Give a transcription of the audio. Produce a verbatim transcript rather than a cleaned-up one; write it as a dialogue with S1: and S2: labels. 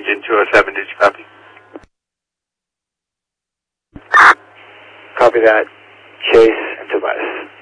S1: engine two oh seven, did you copy?
S2: Copy that. Chase and Tobias.